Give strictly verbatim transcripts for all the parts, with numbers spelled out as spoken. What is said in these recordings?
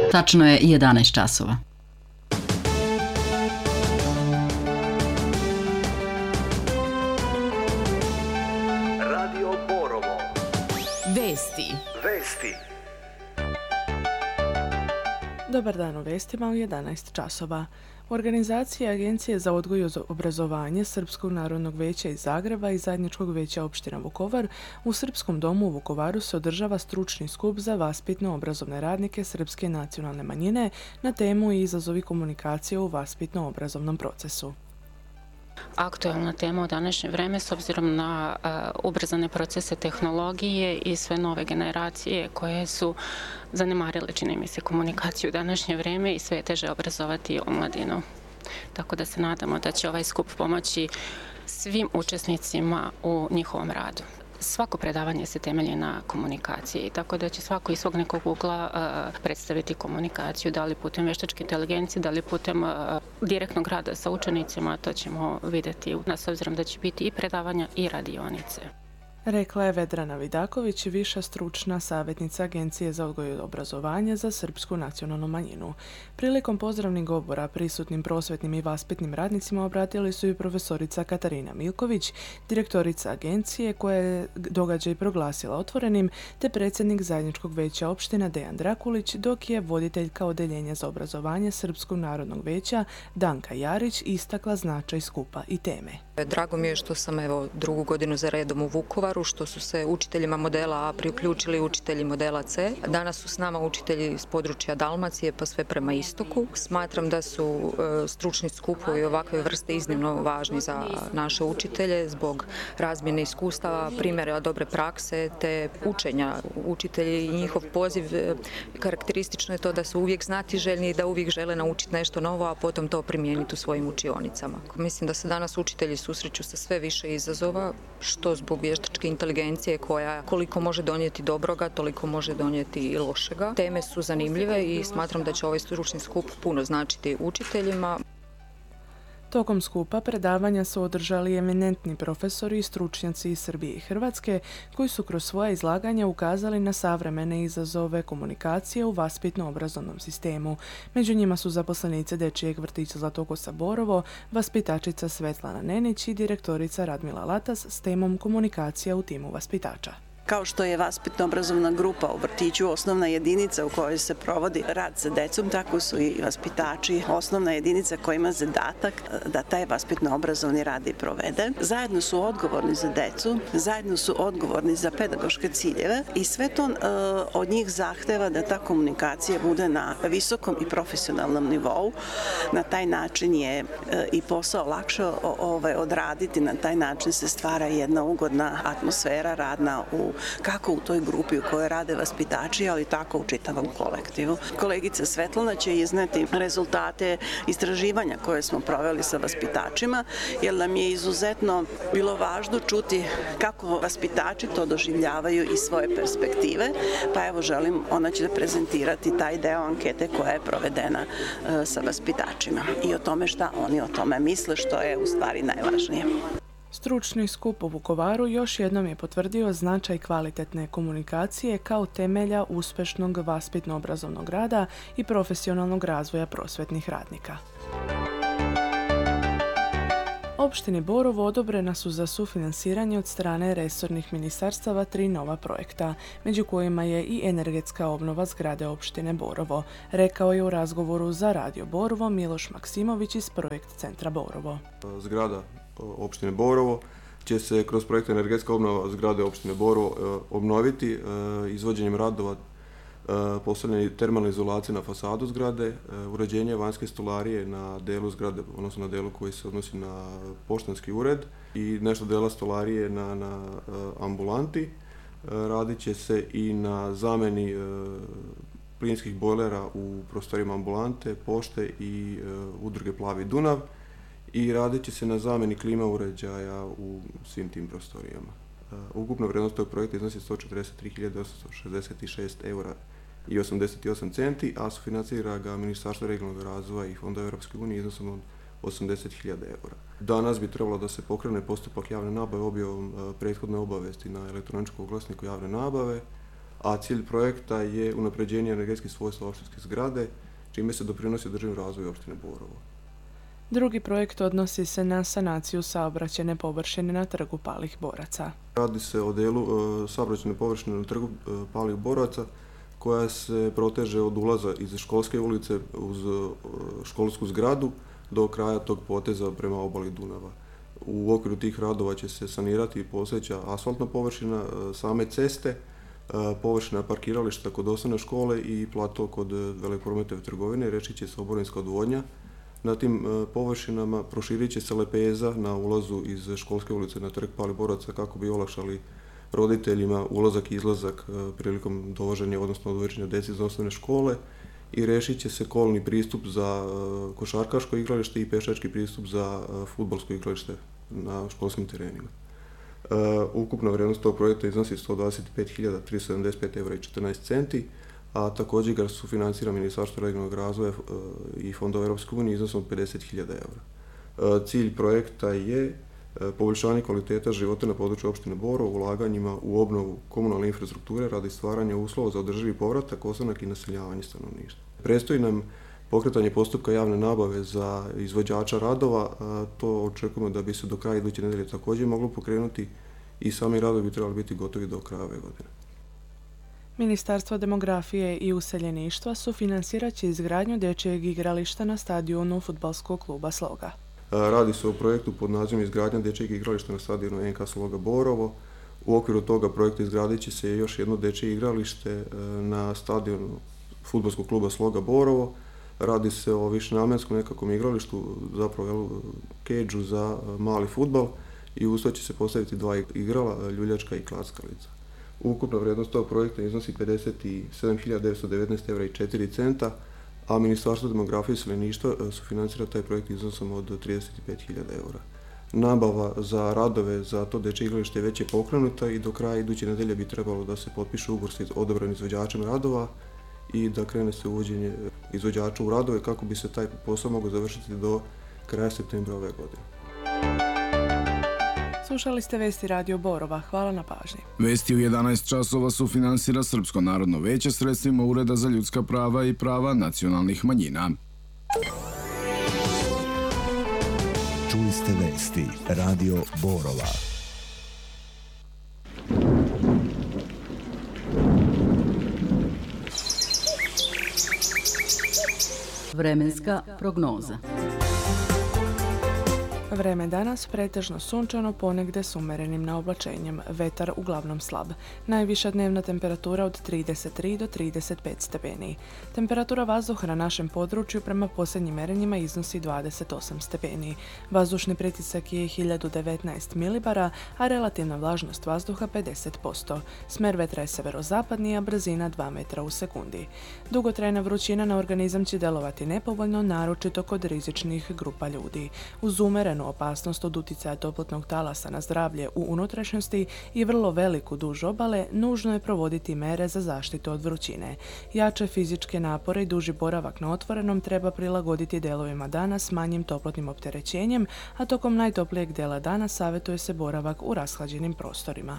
Tačno je jedanaest časova. Radio Borovo. Vesti. Vesti. Dobar dan u vestima u jedanaest časova. U organizaciji Agencije za odgoj i obrazovanje Srpskog narodnog veća iz Zagreba i Zajedničkog veća opština Vukovar u Srpskom domu u Vukovaru se održava stručni skup za vaspitno-obrazovne radnike srpske nacionalne manjine na temu i izazovi komunikacije u vaspitno-obrazovnom procesu. Aktualna tema u današnje vreme s obzirom na uh, ubrzane procese tehnologije i sve nove generacije koje su zanemarile, čini mi se, komunikaciju u današnje vreme i sve je teže obrazovati omladinu. Tako da se nadamo da će ovaj skup pomoći svim učesnicima u njihovom radu. Svako predavanje se temelji na komunikaciji, tako da će svako iz svog nekog ugla uh, predstaviti komunikaciju, da li putem veštačke inteligencije, da li putem uh, direktnog rada sa učenicima, to ćemo vidjeti, s obzirom da će biti i predavanja i radionice. Rekla je Vedrana Vidaković, viša stručna savjetnica Agencije za odgoj i obrazovanje za srpsku nacionalnu manjinu. Prilikom pozdravnih govora prisutnim prosvetnim i vaspitnim radnicima obratili su i profesorica Katarina Milković, direktorica agencije koja je događaj proglasila otvorenim, te predsjednik Zajedničkog veća opština Dejan Drakulić, dok je voditeljka Odeljenja za obrazovanje Srpskog narodnog veća Danka Jarić istakla značaj skupa i teme. Drago mi je što sam evo drugu godinu za redom u Vukovaru, što su se učiteljima modela A priključili učitelji modela C. Danas su s nama učitelji iz područja Dalmacije pa sve prema istoku. Smatram da su e, stručni skupovi ovakve vrste iznimno važni za naše učitelje zbog razmjene iskustava, primjera dobre prakse te učenja. Učitelji i njihov poziv e, karakteristično je to da su uvijek znatiželjni i da uvijek žele naučiti nešto novo, a potom to primijeniti u svojim učionicama. Mislim da se danas učitelji susreću sa sve više izazova, što zbog vještačke inteligencije koja koliko može donijeti dobroga, toliko može donijeti i lošega. Teme su zanimljive i smatram da će ovaj stručni skup puno značiti učiteljima. Tokom skupa predavanja su održali eminentni profesori i stručnjaci iz Srbije i Hrvatske koji su kroz svoja izlaganja ukazali na savremene izazove komunikacije u vaspitno-obrazovnom sistemu. Među njima su zaposlenice Dečijeg vrtića Zlatokosa Borovo, vaspitačica Svetlana Nenić i direktorica Radmila Latas s temom komunikacija u timu vaspitača. Kao što je vaspitno-obrazovna grupa u vrtiću osnovna jedinica u kojoj se provodi rad sa decom, tako su i vaspitači osnovna jedinica koja ima zadatak da taj vaspitno-obrazovni rad i provede. Zajedno su odgovorni za decu, zajedno su odgovorni za pedagoške ciljeve i sve to e, od njih zahteva da ta komunikacija bude na visokom i profesionalnom nivou. Na taj način je e, i posao lakše o, ovaj, odraditi, na taj način se stvara jedna ugodna atmosfera radna u kako u toj grupi u kojoj rade vaspitači, ali tako u čitavom kolektivu. Kolegica Svetlana će izneti rezultate istraživanja koje smo proveli sa vaspitačima, jer nam je izuzetno bilo važno čuti kako vaspitači to doživljavaju iz svoje perspektive, pa evo želim, ona će prezentirati taj deo ankete koja je provedena e, sa vaspitačima i o tome šta oni o tome misle, što je u stvari najvažnije. Stručni skup u Vukovaru još jednom je potvrdio značaj kvalitetne komunikacije kao temelja uspešnog vaspitno-obrazovnog rada i profesionalnog razvoja prosvetnih radnika. Opštini Borovo odobrena su za sufinansiranje od strane resornih ministarstava tri nova projekta, među kojima je i energetska obnova zgrade opštine Borovo, rekao je u razgovoru za Radio Borovo Miloš Maksimović iz Projekt centra Borovo. Zgrada opštine Borovo će se kroz projekt energetska obnova zgrade opštine Borovo obnoviti izvođenjem radova postavljanje termalne izolacije na fasadu zgrade, uređenje vanjske stolarije na delu zgrade, odnosno na delu koji se odnosi na poštanski ured i nešto dela stolarije na, na ambulanti. Radit će se i na zameni plinskih bojlera u prostorima ambulante, pošte i udruge Plavi Dunav i radit će se na zameni klima uređaja u svim tim prostorijama. Ukupna vrijednost tog projekta iznosi sto četrdeset tri hiljade osamsto šezdeset šest eura i osamdeset osam centi, a sufinancira ga Ministarstvo regionalnog razvoja i Fonda Europske unije iznosom od osamdeset hiljada eura. Danas bi trebalo da se pokrene postupak javne nabave objavom prethodne obavesti na elektroničkom oglasniku javne nabave, a cilj projekta je unapređenje energetskih svojstva opštinske zgrade, čime se doprinosi održivom razvoju opštine Borovo. Drugi projekt odnosi se na sanaciju saobraćajne površine na trgu Palih boraca. Radi se o delu e, saobraćajne površine na trgu e, Palih boraca koja se proteže od ulaza iz školske ulice uz e, školsku zgradu do kraja tog poteza prema obali Dunava. U okviru tih radova će se sanirati postojeća asfaltna površina, e, same ceste, e, površina parkirališta kod osnovne škole i plato kod veleprometove trgovine, rešit će se oborinska odvodnja. Na tim površinama proširit će se lepeza na ulazu iz školske ulice na trg Palih boraca kako bi olakšali roditeljima ulazak i izlazak prilikom dovoženja, odnosno odvoženja dece iz osnovne škole, i rešit će se kolni pristup za košarkaško igralište i pešački pristup za fudbalsko igralište na školskim terenima. Ukupna vrednost tog projekta iznosi sto dvadeset pet hiljada tristo sedamdeset pet evra i četrnaest centi, a također ga sufinansira Ministarstvo regionalnog razvoja i fondova Europske unije iznosom pedeset hiljada evra. Cilj projekta je poboljšanje kvaliteta života na području opštine Borovo ulaganjima u obnovu komunalne infrastrukture radi stvaranja uslova za održivi povratak, ostanak i naseljavanje stanovništva. Predstoji nam pokretanje postupka javne nabave za izvođača radova, a to očekujemo da bi se do kraja iduće nedelje također moglo pokrenuti i sami radovi bi trebali biti gotovi do kraja ove godine. Ministarstvo demografije i useljeništva sufinansirat će izgradnju dječjeg igrališta na stadionu fudbalskog kluba Sloga. Radi se o projektu pod nazivom izgradnja dječjeg igrališta na stadionu en ka Sloga Borovo. U okviru toga projekta izgradit će se još jedno dječje igralište na stadionu fudbalskog kluba Sloga Borovo. Radi se o višenamjenskom nekakvom igralištu, zapravo keđu za mali fudbal, i uz to će se postaviti dva igrala, ljuljačka i klackalica. Ukupna vrijednost tog projekta iznosi pedeset sedam hiljada devetsto devetnaest evra i četiri centa, a Ministarstvo demografije i useljeništva sufinansira taj projekt iznosom od trideset pet hiljada evra. Nabava za radove za to dječje igralište već je pokrenuta i do kraja iduće nedelje bi trebalo da se potpiše ugovor s odabranim izvođačem radova i da krene se uvođenje izvođača u radove kako bi se taj posao mogao završiti do kraja septembra ove godine. Slušali ste Vesti Radio Borova. Hvala na pažnji. Vesti u jedanaest časova sufinansira Srpsko narodno veće sredstvima Ureda za ljudska prava i prava nacionalnih manjina. Čuli ste Vesti Radio Borova. Vremenska prognoza. Vreme danas pretežno sunčano, ponegde s umerenim naoblačenjem, vetar uglavnom slab. Najviša dnevna temperatura od trideset tri do trideset pet stepeni. Temperatura vazduha na našem području prema posljednjim merenjima iznosi dvadeset osam stepeni. Vazdušni pritisak je hiljadu devetnaest milibara, a relativna vlažnost vazduha pedeset posto. Smer vetra je severozapadni, a brzina dva metra u sekundi. Dugotrajna vrućina na organizam će delovati nepovoljno, naročito kod rizičnih grupa ljudi. Uz umerenu opasnost od uticaja toplotnog talasa na zdravlje u unutrašnjosti i vrlo veliku duž obale, nužno je provoditi mere za zaštitu od vrućine. Jače fizičke napore i duži boravak na otvorenom treba prilagoditi delovima dana s manjim toplotnim opterećenjem, a tokom najtoplijeg dela dana savjetuje se boravak u rashlađenim prostorima.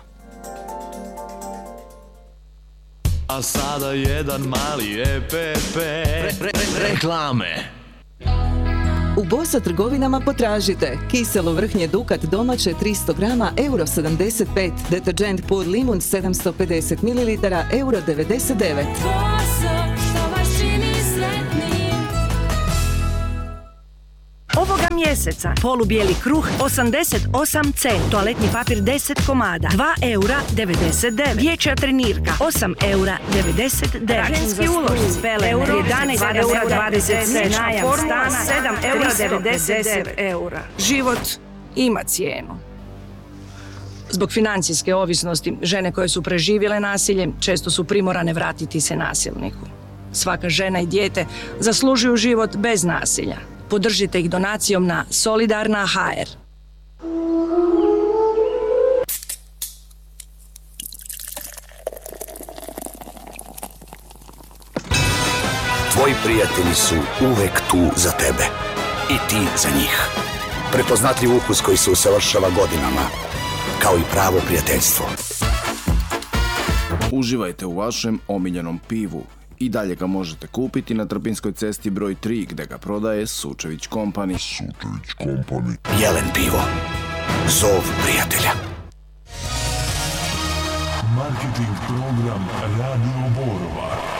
A sada jedan mali E P P. Re, re, re, reklame. U Bosa trgovinama potražite kiselo vrhnje Dukat domaće tristo grama, euro sedamdeset pet, deterđent Pur Limun sedamsto pedeset mililitara, euro devedeset devet. Ovoga mjeseca polubijeli kruh osamdeset osam centi, toaletni papir deset komada, dva eura devedeset devet, dječja trenirka osam eura devedeset devet, ženski ulošci euro jedanaest eura dvadeset sedam, najam stana sedam eura devedeset devet eura. Život ima cijenu. Zbog financijske ovisnosti, žene koje su preživjele nasilje često su primorane vratiti se nasilniku. Svaka žena i dijete zaslužuju život bez nasilja. Podržite ih donacijom na Solidarna točka ha er. Tvoji prijatelji su uvek tu za tebe. I ti za njih. Prepoznatljiv ukus koji se usavršava godinama. Kao i pravo prijateljstvo. Uživajte u vašem omiljenom pivu. I dalje ga možete kupiti na Trpinskoj cesti broj tri gde ga prodaje Sučević Company. Sučević Company. Jelen pivo. Zov prijatelja. Marketing program Radio Borova.